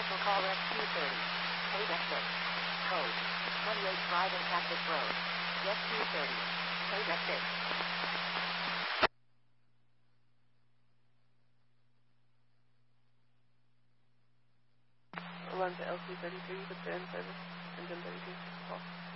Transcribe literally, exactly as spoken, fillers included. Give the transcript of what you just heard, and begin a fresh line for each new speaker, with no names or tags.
Special call S Q thirty. Paid exit. Code. twenty-eight driving Cactus Road. S Q thirty. Paid exit.
Alarm to L C thirty-three, but they're in service. Engine thirty-two. Call.